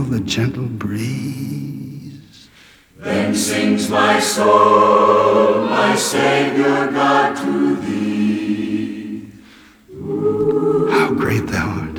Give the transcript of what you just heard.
the gentle breeze. Then sings my soul, my Savior God, to thee. How great thou art.